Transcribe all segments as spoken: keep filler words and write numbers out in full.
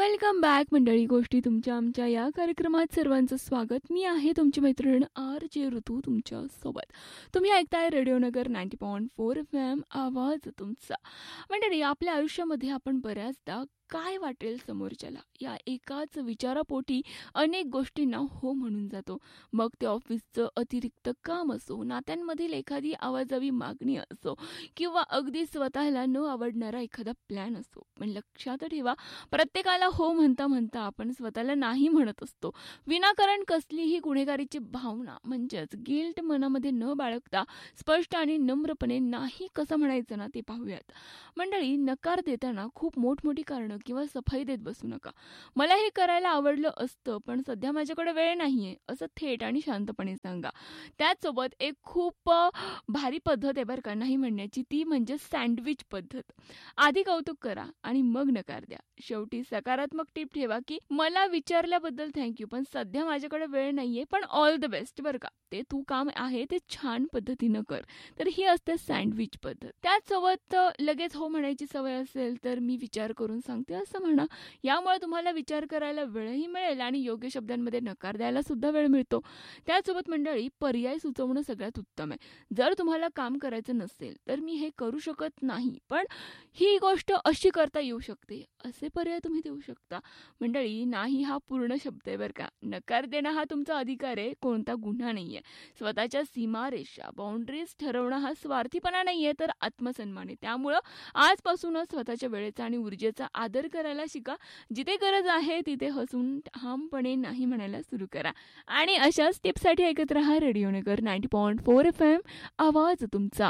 Welcome back मंडळी. गोष्टी तुमच्या आमच्या या कार्यक्रमात सर्वांचं स्वागत. मी आहे तुमची मैत्रीण आर जे ऋतू तुमच्या सोबत. तुम्ही ऐकताय रेडिओ नगर ninety point four F M, आवाज तुमचा. मंडळी, आपल्या आयुष्यामध्ये आपण बऱ्याचदा काय वाटेल समोरच्याला या एकाच विचारापोटी अनेक गोष्टींना हो म्हणून जातो. मग ते ऑफिसचं अतिरिक्त काम असो, नात्यांमधील एखादी आवाजावी मागणी असो, किंवा अगदी स्वतःला न आवडणारा एखादा प्लॅन असो. पण लक्षात ठेवा, प्रत्येकाला हो म्हणता म्हणता आपण स्वतःला नाही म्हणत असतो. विनाकारण कसलीही गुन्हेगारीची भावना म्हणजेच गिल्ट मनामध्ये न बाळगता स्पष्ट आणि नम्रपणे नाही कसं म्हणायचं ना, ते पाहूयात. मंडळी, नकार देताना खूप मोठमोठी कारणं किंवा सफाई देत बसू नका. मला हे करायला आवडलं असतं पण सध्या माझ्याकडे वेळ नाहीये, असं थेट आणि शांतपणे सांगा. त्याचसोबत एक खूप भारी पद्धत आहे बरं का नाही म्हणण्याची, ती म्हणजे सँडविच पद्धत. आधी कौतुक करा आणि मग नकार द्या. शेवटी सकारात्मक टिप ठेवा की मला विचारल्याबद्दल थँक्यू, पण सध्या माझ्याकडे वेळ नाहीये, पण ऑल द बेस्ट बरं का. ते तू काम आहे ते छान पद्धतीनं कर. तर ही असते सँडविच पद्धत. त्याचसोबत लगेच हो म्हणायची सवय असेल तर मी विचार करून सांगते असं म्हणा. यामुळे तुम्हाला विचार करायला वेळही मिळेल आणि योग्य शब्दांमध्ये नकार द्यायला सुद्धा वेळ मिळतो. त्याचसोबत मंडळी, पर्याय सुचवणं सगळ्यात उत्तम आहे. जर तुम्हाला काम करायचं नसेल तर मी हे करू शकत नाही पण ही गोष्ट अशी करता येऊ शकते, असे पर्याय तुम्ही देऊ शकता. मंडळी, नाही हा पूर्ण शब्द आहे बरं का. नकार देणं हा तुमचा अधिकार आहे, कोणता गुन्हा नाहीये. स्वतःच्या सीमारेषा बाउंड्रीज ठरवणं हा स्वार्थीपणा नाहीये तर आत्मसन्मान आहे. त्यामुळं आजपासूनच स्वतःच्या वेळेचा आणि ऊर्जेचा आदर करायला शिका. जिथे गरज आहे तिथे हसून ठामपणे नाही म्हणायला सुरू करा. आणि अशाच टिप्ससाठी ऐकत राहा रेडिओ नगर ninety point four F M, आवाज तुमचा.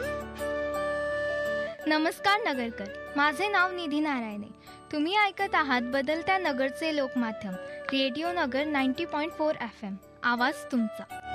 नमस्कार नगरकर, माझे नाव निधी नारायणे. तुम्ही ऐकत आहात बदलत्या नगरचे लोकमाध्यम रेडिओ नगर ninety point four F M, आवाज तुमचा.